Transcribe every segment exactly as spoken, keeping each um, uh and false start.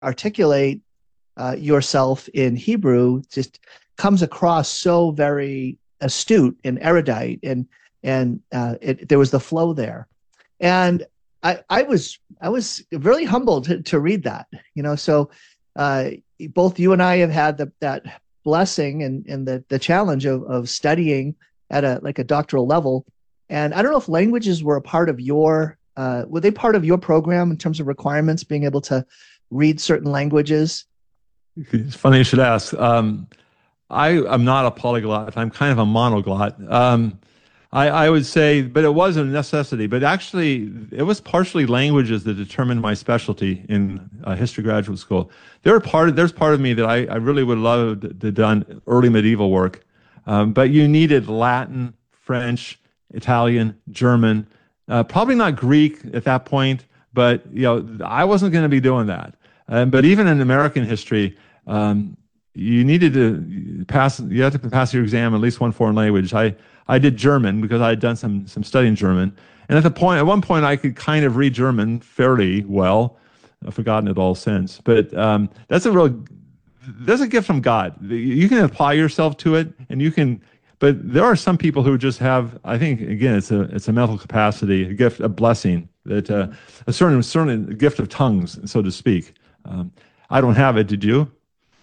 articulate uh, yourself in Hebrew just comes across so very astute and erudite, and and uh, it, there was the flow there, and I, I was I was really humbled to, to read that, you know. So uh, both you and I have had the, that blessing and, and the the challenge of of studying at a like a doctoral level, and I don't know if languages were a part of your uh, were they part of your program in terms of requirements, being able to read certain languages? It's funny you should ask. Um, I am not a polyglot. I'm kind of a monoglot. Um, I, I would say, but it was a necessity. But actually, it was partially languages that determined my specialty in uh, history graduate school. There are part of, there's part of me that I, I really would love to, to done early medieval work, um, but you needed Latin, French, Italian, German, uh, probably not Greek at that point. But you know, I wasn't going to be doing that. Um, but even in American history, um, you needed to pass. You had to pass your exam in at least one foreign language. I I did German because I had done some some studying German, and at the point at one point I could kind of read German fairly well. I've forgotten it all since, but um, that's a real that's a gift from God. You can apply yourself to it, and you can. But there are some people who just have. I think again, it's a it's a mental capacity, a gift, a blessing that uh, a certain certain gift of tongues, so to speak. Um, I don't have it. Did you?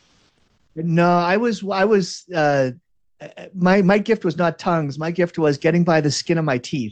No, I was I was uh, my my gift was not tongues. My gift was getting by the skin of my teeth,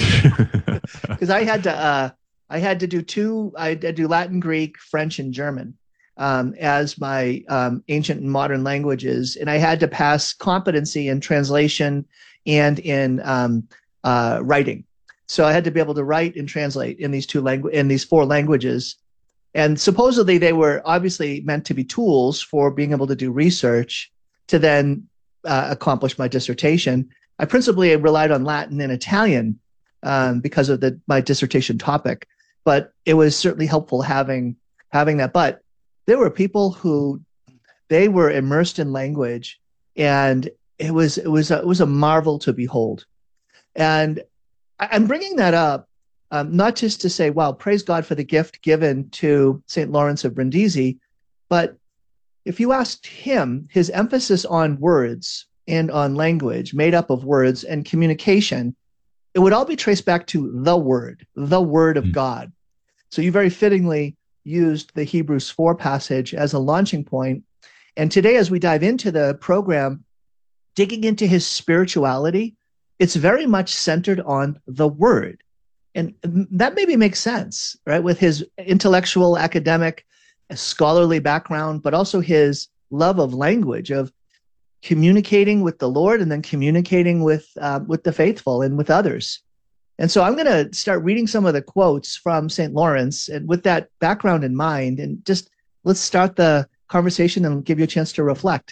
because I had to uh, I had to do two. I had to do Latin, Greek, French, and German um, as my um, ancient and modern languages, and I had to pass competency in translation and in um, uh, writing. So I had to be able to write and translate in these two langu- in these four languages. And supposedly they were obviously meant to be tools for being able to do research to then uh, accomplish my dissertation. I principally relied on Latin and Italian um, because of the my dissertation topic, but it was certainly helpful having having that. But there were people who they were immersed in language, and it was it was a, it was a marvel to behold. And I, I'm bringing that up um, not just to say, wow, praise God for the gift given to Saint Lawrence of Brindisi, but if you asked him, his emphasis on words and on language made up of words and communication, it would all be traced back to the word, the word of God. So you very fittingly used the Hebrews four passage as a launching point. And today, as we dive into the program, digging into his spirituality, it's very much centered on the word. And that maybe makes sense, right? With his intellectual, academic, scholarly background, but also his love of language, of communicating with the Lord and then communicating with uh, with the faithful and with others. And so I'm going to start reading some of the quotes from Saint Lawrence, and with that background in mind, and just let's start the conversation and give you a chance to reflect.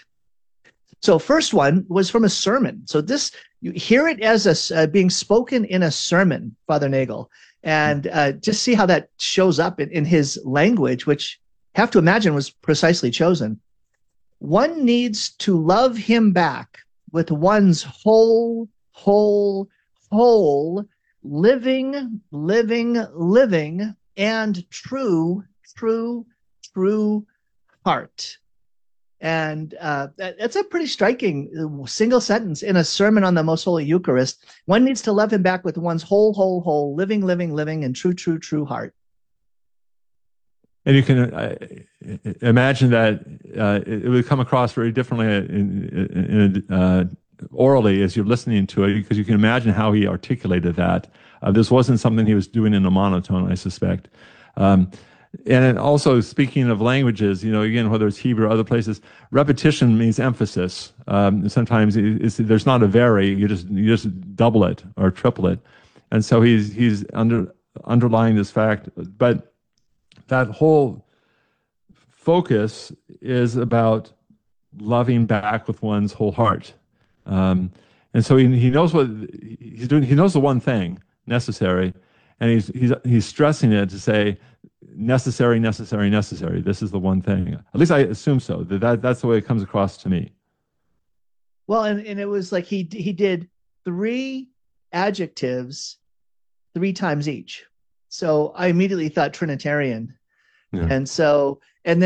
So first one was from a sermon. So this, you hear it as a, uh, being spoken in a sermon, Father Nagel, and uh, just see how that shows up in, in his language, which I have to imagine was precisely chosen. One needs to love him back with one's whole, whole, whole, living, living, living, and true, true, true heart. And uh, that, that's a pretty striking single sentence in a sermon on the Most Holy Eucharist. One needs to love him back with one's whole, whole, whole, living, living, living, and true, true, true heart. And you can uh, imagine that uh, it, it would come across very differently in, in, uh, orally as you're listening to it, because you can imagine how he articulated that. Uh, this wasn't something he was doing in a monotone, I suspect. Um, and also, speaking of languages, you know, again, whether it's Hebrew or other places, repetition means emphasis. Um, sometimes it's, there's not a vary; you just you just double it or triple it. And so he's he's under underlying this fact, but that whole focus is about loving back with one's whole heart. Um, and so he, he knows what he's doing. He knows the one thing necessary, and he's he's he's stressing it to say necessary, necessary, necessary. This is the one thing. At least I assume so. That, that that's the way it comes across to me. Well, and, and it was like he he did three adjectives three times each. So I immediately thought Trinitarian. Yeah. And so